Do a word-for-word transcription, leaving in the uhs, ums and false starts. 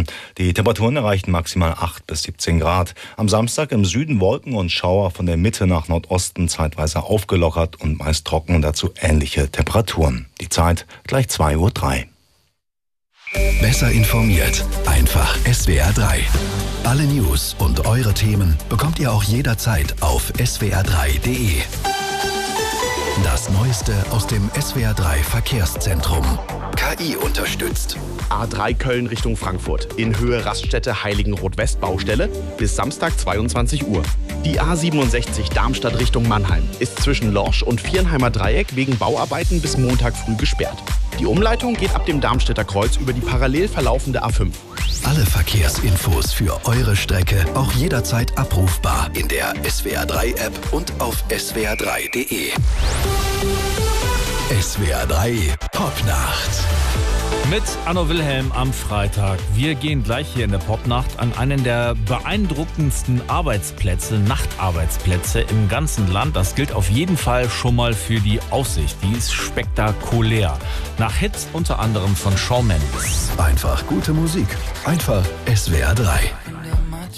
Norden. Die Temperaturen erreichen maximal acht bis siebzehn Grad. Am Samstag im Süden Wolken und Schauer, von der Mitte nach Nordosten zeitweise aufgelockert und meist trocken, dazu ähnliche Temperaturen. Die Zeit gleich zwei Uhr drei. Besser informiert, einfach S W R drei. Alle News und eure Themen bekommt ihr auch jederzeit auf S W R drei punkt de. Das Neueste aus dem S W R drei Verkehrszentrum. K I unterstützt. A drei Köln Richtung Frankfurt. In Höhe Raststätte Heiligenroth-West-Baustelle bis Samstag zweiundzwanzig Uhr. Die A siebenundsechzig Darmstadt Richtung Mannheim ist zwischen Lorsch und Viernheimer Dreieck wegen Bauarbeiten bis Montag früh gesperrt. Die Umleitung geht ab dem Darmstädter Kreuz über die parallel verlaufende A fünf. Alle Verkehrsinfos für eure Strecke auch jederzeit abrufbar in der S W R drei App und auf S W R drei punkt de. S W R drei Popnacht. Mit Anno Wilhelm am Freitag. Wir gehen gleich hier in der Popnacht an einen der beeindruckendsten Arbeitsplätze, Nachtarbeitsplätze im ganzen Land. Das gilt auf jeden Fall schon mal für die Aussicht. Die ist spektakulär. Nach Hits unter anderem von Shawn Mendes. Einfach gute Musik. Einfach S W R drei.